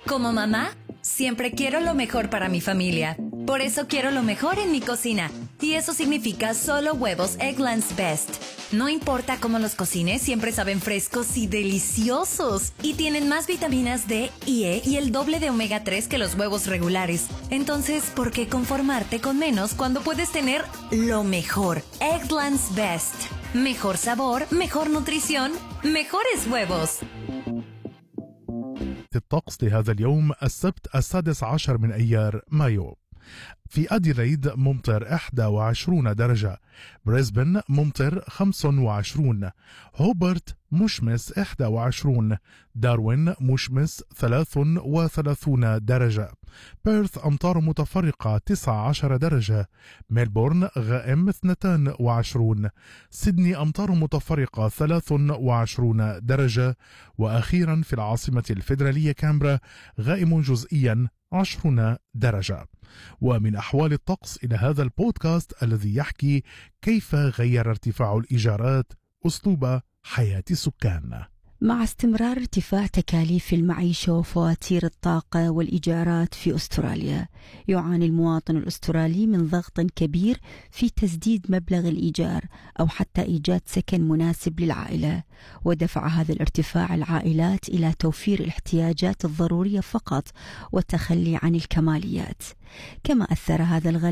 Como mamá, siempre quiero lo mejor para mi familia. Por eso quiero lo mejor en mi cocina. Y eso significa solo huevos Eggland's Best. No importa cómo los cocines, siempre saben frescos y deliciosos. Y tienen más vitaminas D y E y el doble de omega 3 que los huevos regulares. Entonces, ¿por qué conformarte con menos cuando puedes tener lo mejor? Eggland's Best. Mejor sabor, mejor nutrición, mejores huevos. الطقس لهذا اليوم السبت 16 من أيار مايو. في أديلايد ممطر 21 درجة، بريسبن ممطر 25، هوبرت مشمس 21، داروين مشمس 33 درجة، بيرث أمطار متفرقة 19 درجة، ميلبورن غائم 22، سيدني أمطار متفرقة 23 درجة، وأخيرا في العاصمة الفيدرالية كامبرا غائم جزئيا 20 درجة. ومن أحوال الطقس إلى هذا البودكاست الذي يحكي كيف غير ارتفاع الإيجارات أسلوب حياة السكان. مع استمرار ارتفاع تكاليف المعيشة وفواتير الطاقة والإيجارات في أستراليا، يعاني المواطن الأسترالي من ضغط كبير في تسديد مبلغ الإيجار أو حتى إيجاد سكن مناسب للعائلة، ودفع هذا الارتفاع العائلات إلى توفير الاحتياجات الضرورية فقط والتخلي عن الكماليات. كما أثر هذا الغلاء